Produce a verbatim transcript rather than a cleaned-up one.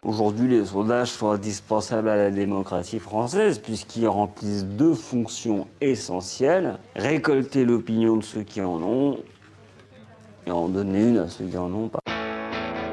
Aujourd'hui, les sondages sont indispensables à la démocratie française puisqu'ils remplissent deux fonctions essentielles. Récolter l'opinion de ceux qui en ont et en donner une à ceux qui en ont pas.